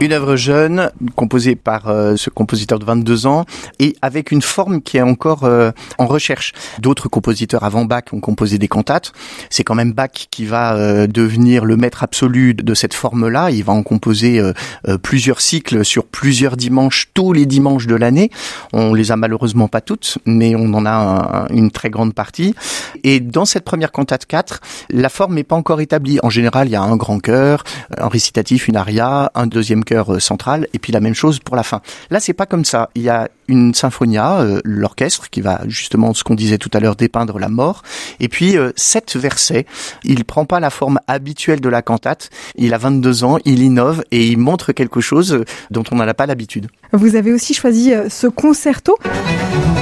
Une œuvre jeune, composée par ce compositeur de 22 ans, et avec une forme qui est encore en recherche. D'autres compositeurs avant Bach ont composé des cantates. C'est quand même Bach qui va devenir le maître absolu de cette forme-là. Il va en composer plusieurs cycles sur plusieurs dimanches, tous les dimanches de l'année. On les a malheureusement pas toutes, mais on en a une très grande partie. Et dans cette première cantate 4, la forme n'est pas encore établie. En général, il y a un grand chœur, un récitatif, une aria, un deuxième chœur central, et puis la même chose pour la fin. Là, c'est pas comme ça. Il y a une symphonia, l'orchestre, qui va justement, ce qu'on disait tout à l'heure, dépeindre la mort. Et puis, 7 versets. Il prend pas la forme habituelle de la cantate. Il a 22 ans, il innove et il montre quelque chose dont on n'en a pas l'habitude. Vous avez aussi choisi ce concerto.